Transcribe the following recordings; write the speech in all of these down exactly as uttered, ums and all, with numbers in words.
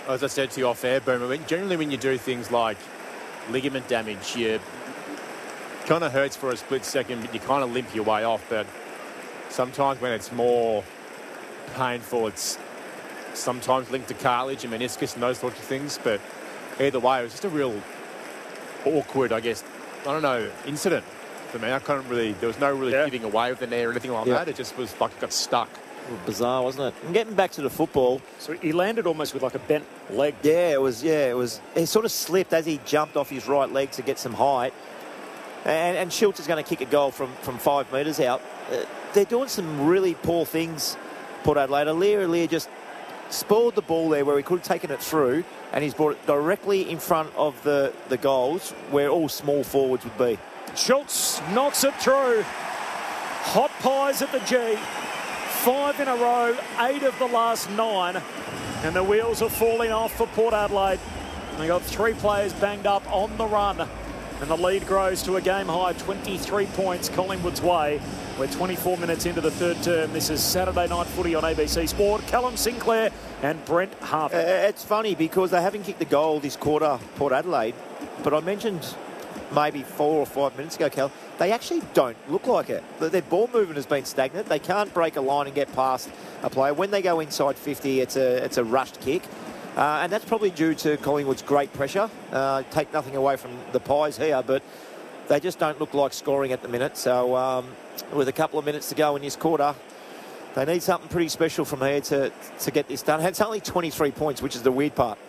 as I said to you off air, Boomer, when, generally when you do things like ligament damage, you kind of hurts for a split second, but you kind of limp your way off. But sometimes when it's more painful, it's sometimes linked to cartilage and meniscus and those sorts of things. But either way, it was just a real awkward, I guess, I don't know, incident for me. I couldn't really, there was no really yeah. giving away with the knee or anything like yeah. that. It just was like it got stuck. Bizarre, wasn't it? And getting back to the football. So he landed almost with like a bent leg. Yeah, it was, yeah, it was, he sort of slipped as he jumped off his right leg to get some height. And, and Schultz is going to kick a goal from, from five metres out. Uh, they're doing some really poor things, Port Adelaide. Aliir Aliir just spoiled the ball there where he could have taken it through, and he's brought it directly in front of the, the goals where all small forwards would be. Schultz knocks it through. Hot pies at the G. Five in a row, eight of the last nine. And the wheels are falling off for Port Adelaide. They got three players banged up on the run. And the lead grows to a game-high twenty-three points Collingwood's way. We're twenty-four minutes into the third term. This is Saturday Night Footy on A B C Sport. Callum Sinclair and Brent Harvey. Uh, it's funny because they haven't kicked the goal this quarter, Port Adelaide. But I mentioned maybe four or five minutes ago, Cal, they actually don't look like it. Their ball movement has been stagnant. They can't break a line and get past a player. When they go inside fifty, it's a, it's a rushed kick. Uh, and that's probably due to Collingwood's great pressure. Uh, take nothing away from the Pies here, but they just don't look like scoring at the minute. So um, with a couple of minutes to go in this quarter, they need something pretty special from here to, to get this done. And it's only twenty-three points, which is the weird part.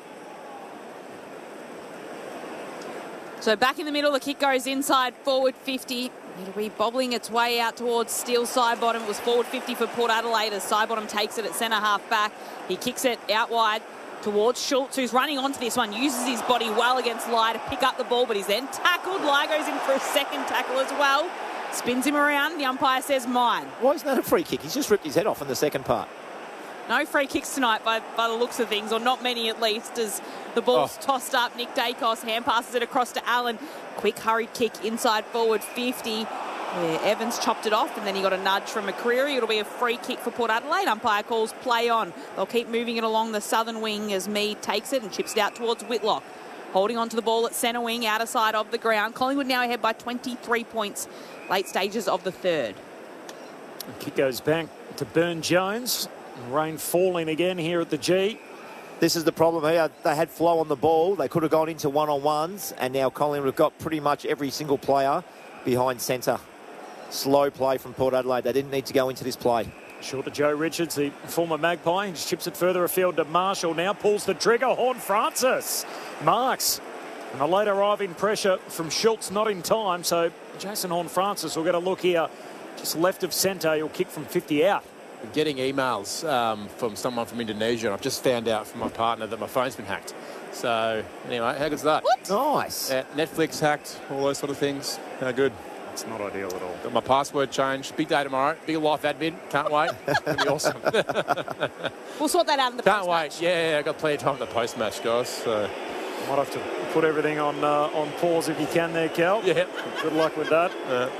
So back in the middle, the kick goes inside, forward fifty. It'll be bobbling its way out towards Steele Sidebottom. It was forward fifty for Port Adelaide as Sidebottom takes it at centre half back. He kicks it out wide towards Schultz, who's running onto this one, uses his body well against Lai to pick up the ball, but he's then tackled. Lai goes in for a second tackle as well. Spins him around. The umpire says mine. Why isn't that a free kick? He's just ripped his head off in the second part. No free kicks tonight by, by the looks of things, or not many at least, as the ball's oh. tossed up. Nick Dacos hand passes it across to Allen. Quick hurried kick inside forward fifty. Yeah, Evans chopped it off, and then he got a nudge from McCreary. It'll be a free kick for Port Adelaide. Umpire calls play on. They'll keep moving it along the southern wing as Mead takes it and chips it out towards Whitlock. Holding on to the ball at centre wing, outer side of the ground. Collingwood now ahead by twenty-three points, late stages of the third. The kick goes back to Burne-Jones. Rain falling again here at the G. This is the problem here. They had flow on the ball. They could have gone into one-on-ones, and now Collingwood have got pretty much every single player behind centre. Slow play from Port Adelaide. They didn't need to go into this play. Short to Joe Richards, the former Magpie. He just chips it further afield to Marshall. Now pulls the trigger. Horne-Francis marks. And a late arriving pressure from Schultz, not in time. So Jason Horne-Francis will get a look here. Just left of centre. He'll kick from fifty out. I'm getting emails um, from someone from Indonesia, and I've just found out from my partner that my phone's been hacked. So anyway, how good's that? What? Nice. Yeah, Netflix hacked, all those sort of things. How good. It's not ideal at all. Got my password changed. Big day tomorrow. Big life admin. Can't wait. It'll be awesome. We'll sort that out in the Can't post-match. wait. Yeah, yeah, I've got plenty of time in the post-match, guys. So. Might have to put everything on uh, on pause if you can there, Cal. Yeah. Good luck with that. Uh,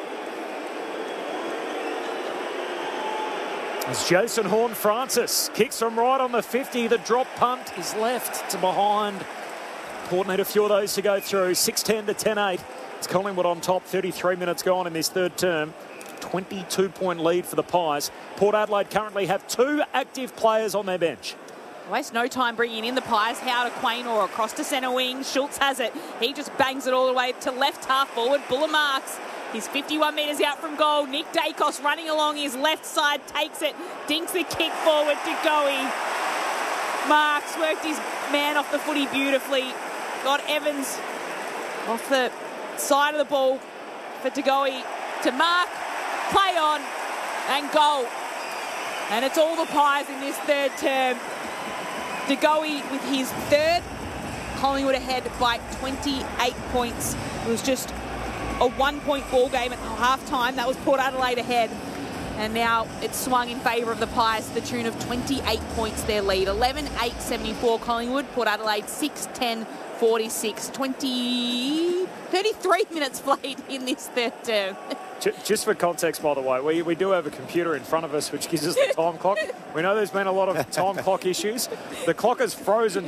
As Jason Horne-Francis kicks from right on the fifty. The drop punt is left to behind. Port need a few of those to go through. six ten to ten eight. It's Collingwood on top. thirty-three minutes gone in this third term. twenty-two point lead for the Pies. Port Adelaide currently have two active players on their bench. Waste no time bringing in the Pies. Howe to Quaynor across to centre wing. Schultz has it. He just bangs it all the way to left half forward. Buller marks. He's fifty-one metres out from goal. Nick Dacos running along his left side, takes it, dinks the kick forward to Goey. Marks worked his man off the footy beautifully. Got Evans off the side of the ball for Tagoe to mark, play on, and goal. And it's all the Pies in this third term. Tagoe with his third. Collingwood ahead by twenty-eight points. It was just a one-point ball game at half-time. That was Port Adelaide ahead. And now it's swung in favour of the Pies to the tune of twenty-eight points their lead. eleven eight seventy-four Collingwood. Port Adelaide six ten forty-six. twenty, thirty-three minutes played in this third term. Just for context, by the way, we, we do have a computer in front of us which gives us the time clock. We know there's been a lot of time clock issues. The clock has frozen